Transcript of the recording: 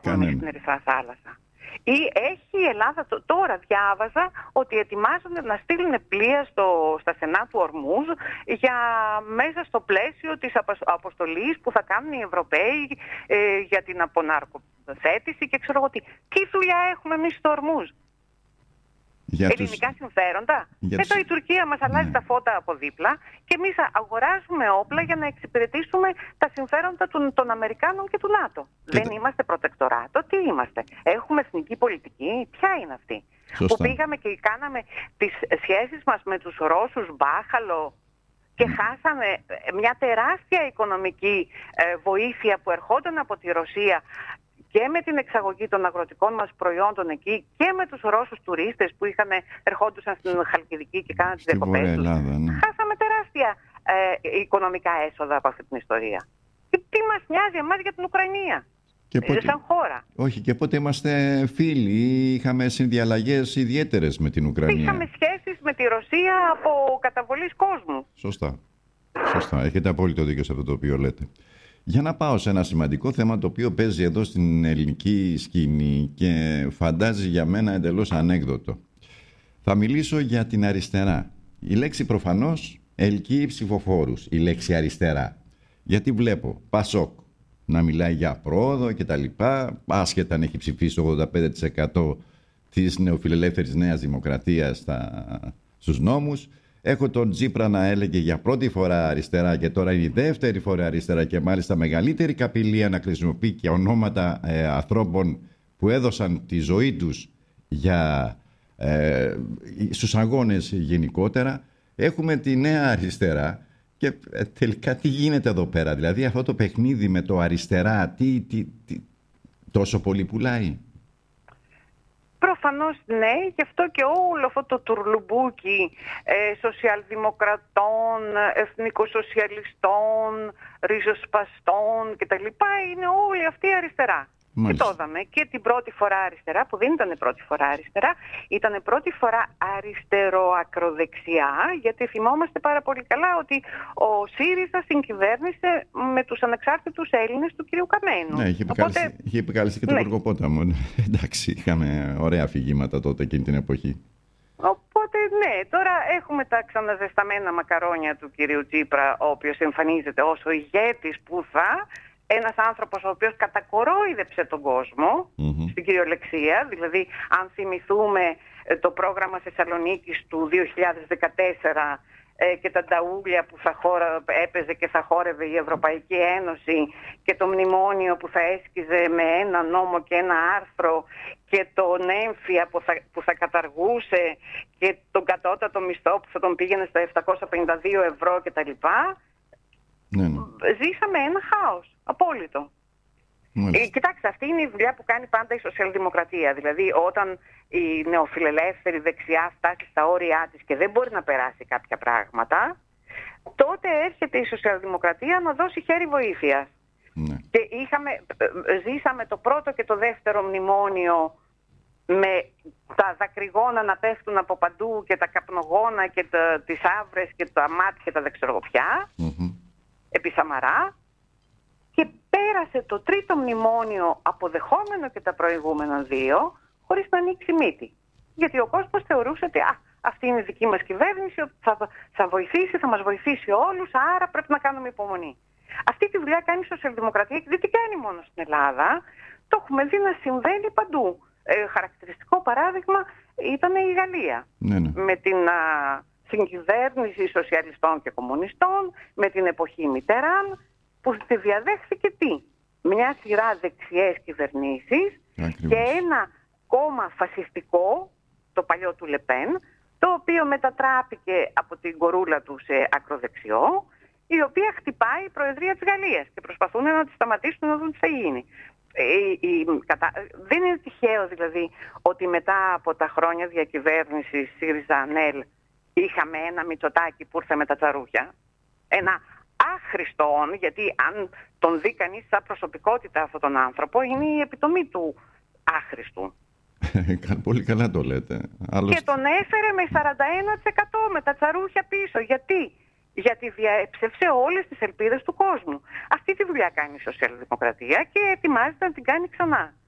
έχουμε στην Ερυθρά Θάλασσα. Ή έχει η Ελλάδα, τώρα διάβαζα ότι ετοιμάζονται να στείλουν πλοία στα στενά του Ορμούζ μέσα στο πλαίσιο της αποστολής που θα κάνουν οι Ευρωπαίοι για την αποναρκοθέτηση και ξέρω εγώ τι. Τι δουλειά έχουμε εμείς στο Ορμούζ? Ελληνικά συμφέροντα. Εδώ η Τουρκία μας αλλάζει τα φώτα από δίπλα και εμείς αγοράζουμε όπλα για να εξυπηρετήσουμε τα συμφέροντα των Αμερικάνων και του ΝΑΤΟ. Δεν είμαστε προτεκτοράτο. Τι είμαστε? Έχουμε εθνική πολιτική? Ποια είναι αυτή? Σωστά. Που πήγαμε και κάναμε τις σχέσεις μας με τους Ρώσους μπάχαλο και χάσαμε μια τεράστια οικονομική βοήθεια που ερχόταν από τη Ρωσία και με την εξαγωγή των αγροτικών μας προϊόντων εκεί και με τους Ρώσους τουρίστες που ερχόντουσαν στην Χαλκιδική και κάναν τις διακοπές τους. Χάσαμε τεράστια οικονομικά έσοδα από αυτή την ιστορία. Και τι μας νοιάζει εμάς για την Ουκρανία? Σαν χώρα. Όχι, και πότε είμαστε φίλοι, είχαμε συνδιαλλαγές ιδιαίτερες με την Ουκρανία. Είχαμε σχέσεις με τη Ρωσία από καταβολής κόσμου. Σωστά. Έχετε απόλυτο δίκιο σε αυτό το οποίο λέτε. Για να πάω σε ένα σημαντικό θέμα το οποίο παίζει εδώ στην ελληνική σκηνή και φαντάζει για μένα εντελώς ανέκδοτο. Θα μιλήσω για την αριστερά. Η λέξη προφανώς ελκύει ψηφοφόρους, η λέξη αριστερά. Γιατί βλέπω Πασόκ να μιλάει για πρόοδο και τα λοιπά, άσχετα αν έχει ψηφίσει το 85% της νεοφιλελεύθερης Νέας Δημοκρατίας στους νόμους. Έχω τον Τσίπρα να έλεγε για πρώτη φορά αριστερά και τώρα είναι η δεύτερη φορά αριστερά και μάλιστα μεγαλύτερη καπηλεία να χρησιμοποιεί και ονόματα ανθρώπων που έδωσαν τη ζωή τους στους αγώνες γενικότερα. Έχουμε τη νέα αριστερά και τελικά τι γίνεται εδώ πέρα? Δηλαδή αυτό το παιχνίδι με το αριστερά τόσο πολύ πουλάει? Προφανώς ναι, γι' αυτό και όλο αυτό το τουρλουμπούκι σοσιαλδημοκρατών, εθνικοσοσιαλιστών, ριζοσπαστών κτλ. Είναι όλη αυτή η αριστερά. Μάλιστα. Και το είδαμε και την πρώτη φορά αριστερά, που δεν ήταν πρώτη φορά αριστερά, ήταν πρώτη φορά αριστεροακροδεξιά, γιατί θυμόμαστε πάρα πολύ καλά ότι ο ΣΥΡΙΖΑ συγκυβέρνησε με τους ανεξάρτητους Έλληνες του κ. Καμένου. Ναι, είχε επικαλεστεί και τον Γοργοπόταμο. Εντάξει, είχαμε ωραία αφηγήματα τότε εκείνη την εποχή. Οπότε ναι, τώρα έχουμε τα ξαναζεσταμένα μακαρόνια του κ. Τσίπρα, ο οποίος εμφανίζεται ως ο ηγέτης που ένας άνθρωπος ο οποίος κατακορόιδεψε τον κόσμο στην κυριολεξία. Δηλαδή, αν θυμηθούμε το πρόγραμμα Θεσσαλονίκης του 2014 και τα νταούλια που έπαιζε και θα χόρευε η Ευρωπαϊκή Ένωση και το μνημόνιο που θα έσκιζε με ένα νόμο και ένα άρθρο και τον έμφυα που θα καταργούσε και τον κατώτατο μισθό που θα τον πήγαινε στα 752 ευρώ κτλ. Ναι. Ζήσαμε ένα χάος απόλυτο. Κοιτάξτε, αυτή είναι η δουλειά που κάνει πάντα η σοσιαλδημοκρατία. Δηλαδή όταν η νεοφιλελεύθερη δεξιά φτάσει στα όρια της και δεν μπορεί να περάσει κάποια πράγματα, τότε έρχεται η σοσιαλδημοκρατία να δώσει χέρι βοήθειας. Ναι. Και ζήσαμε το πρώτο και το δεύτερο μνημόνιο με τα δακρυγόνα να πέφτουν από παντού και τα καπνογόνα και τις άβρες και τα μάτια τα δεξιεργοπιά επί Σαμαρά, και πέρασε το τρίτο μνημόνιο αποδεχόμενο και τα προηγούμενα δύο χωρίς να ανοίξει μύτη. Γιατί ο κόσμος θεωρούσε ότι αυτή είναι η δική μας κυβέρνηση, θα βοηθήσει, θα μας βοηθήσει όλους, άρα πρέπει να κάνουμε υπομονή. Αυτή τη δουλειά κάνει η σοσιαλδημοκρατία και δεν την κάνει μόνο στην Ελλάδα. Το έχουμε δει να συμβαίνει παντού. Χαρακτηριστικό παράδειγμα ήταν η Γαλλία. Ναι. Με την συγκυβέρνηση σοσιαλιστών και κομμουνιστών, με την εποχή Μιτεράν, που τη διαδέχθηκε μια σειρά δεξιές κυβερνήσεις και ένα κόμμα φασιστικό, το παλιό του Λεπέν, το οποίο μετατράπηκε από την κορούλα του σε ακροδεξιό, η οποία χτυπάει η Προεδρία της Γαλλίας και προσπαθούν να τη σταματήσουν να δουν τι θα γίνει. Δεν είναι τυχαίο δηλαδή ότι μετά από τα χρόνια διακυβέρνησης ΣΥΡΙΖΑ-ΑΝΕΛ είχαμε ένα Μητσοτάκη που ήρθε με τα τσαρούχια. Ένα άχρηστον, γιατί αν τον δει κανείς σαν προσωπικότητα αυτόν τον άνθρωπο, είναι η επιτομή του άχρηστου. Πολύ καλά το λέτε. Και τον έφερε με 41% με τα τσαρούχια πίσω. Γιατί διαέψευσε όλες τις ελπίδες του κόσμου. Αυτή τη δουλειά κάνει η σοσιαλδημοκρατία και ετοιμάζεται να την κάνει ξανά.